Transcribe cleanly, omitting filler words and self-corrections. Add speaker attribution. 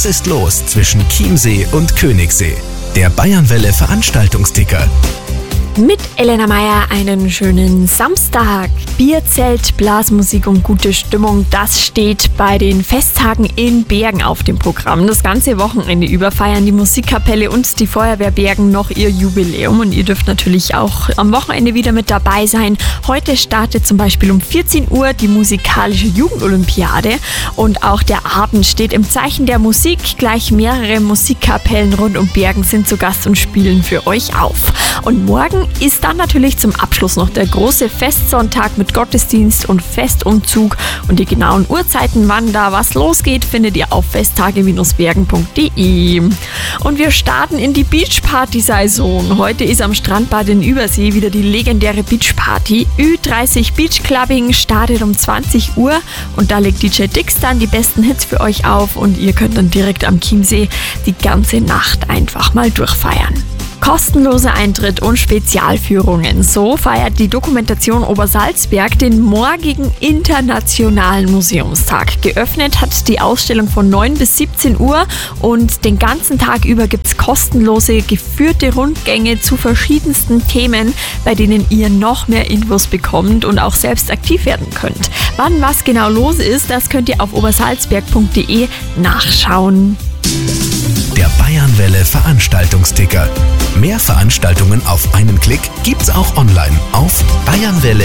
Speaker 1: Was ist los zwischen Chiemsee und Königssee? Der Bayernwelle Veranstaltungsticker.
Speaker 2: Mit Elena Meyer einen schönen Samstag. Bierzelt, Blasmusik und gute Stimmung, das steht bei den Festtagen in Bergen auf dem Programm. Das ganze Wochenende über feiern die Musikkapelle und die Feuerwehr Bergen noch ihr Jubiläum und ihr dürft natürlich auch am Wochenende wieder mit dabei sein. Heute startet zum Beispiel um 14 Uhr die musikalische Jugendolympiade und auch der Abend steht im Zeichen der Musik. Gleich mehrere Musikkapellen rund um Bergen sind zu Gast und spielen für euch auf. Und morgen ist dann natürlich zum Abschluss noch der große Festsonntag mit Gottesdienst und Festumzug. Und die genauen Uhrzeiten, wann da was losgeht, findet ihr auf festtage-bergen.de. Und wir starten in die Beachparty-Saison. Heute ist am Strandbad in Übersee wieder die legendäre Beachparty. Ü30 Beach Clubbing startet um 20 Uhr und da legt DJ Dix dann die besten Hits für euch auf und ihr könnt dann direkt am Chiemsee die ganze Nacht einfach mal durchfeiern. Kostenloser Eintritt und Spezialführungen. So feiert die Dokumentation Obersalzberg den morgigen Internationalen Museumstag. Geöffnet hat die Ausstellung von 9 bis 17 Uhr und den ganzen Tag über gibt es kostenlose geführte Rundgänge zu verschiedensten Themen, bei denen ihr noch mehr Infos bekommt und auch selbst aktiv werden könnt. Wann was genau los ist, das könnt ihr auf obersalzberg.de nachschauen.
Speaker 1: Der Bayernwelle Veranstaltungsticker. Mehr Veranstaltungen auf einen Klick gibt's auch online auf bayernwelle.at.